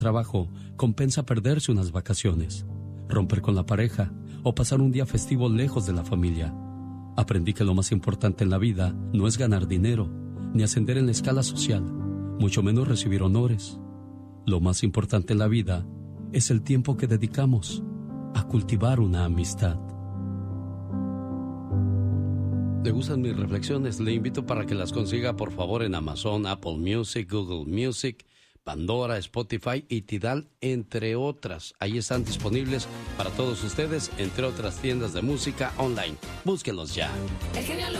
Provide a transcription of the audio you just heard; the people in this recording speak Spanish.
trabajo compensa perderse unas vacaciones, romper con la pareja o pasar un día festivo lejos de la familia. Aprendí que lo más importante en la vida no es ganar dinero, ni ascender en la escala social, mucho menos recibir honores. Lo más importante en la vida es el tiempo que dedicamos a cultivar una amistad. ¿Le gustan mis reflexiones? Le invito para que las consiga por favor en Amazon, Apple Music, Google Music, Pandora, Spotify y Tidal, entre otras. Ahí están disponibles para todos ustedes, entre otras tiendas de música online. Búsquenlos ya. El genio